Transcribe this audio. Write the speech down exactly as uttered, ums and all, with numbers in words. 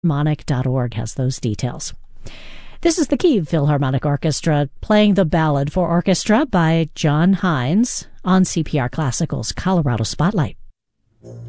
Philharmonic dot org has those details. This is the Kyiv Philharmonic Orchestra playing the Ballad for Orchestra by John Hines on C P R Classical's Colorado Spotlight.